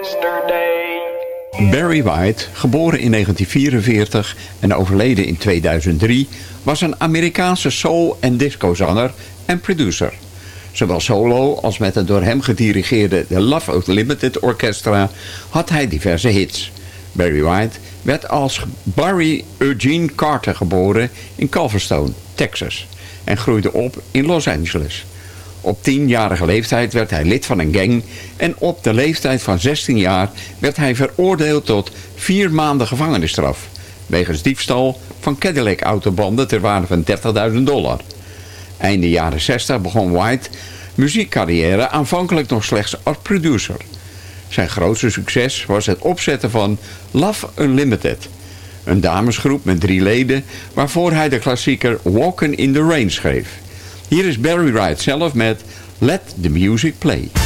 Barry White, geboren in 1944 en overleden in 2003... was een Amerikaanse soul- en discozanger en producer. Zowel solo als met het door hem gedirigeerde The Love Unlimited Orchestra had hij diverse hits. Barry White werd als Barry Eugene Carter geboren in Culverstone, Texas... en groeide op in Los Angeles. Op 10-jarige leeftijd werd hij lid van een gang... en op de leeftijd van 16 jaar werd hij veroordeeld tot 4 maanden gevangenisstraf... wegens diefstal van Cadillac-autobanden ter waarde van $30.000. Einde jaren 60 begon White muziekcarrière aanvankelijk nog slechts als producer. Zijn grootste succes was het opzetten van Love Unlimited... een damesgroep met 3 leden... waarvoor hij de klassieker Walkin' in the Rain schreef. Hier is Barry White zelf met Let the Music Play.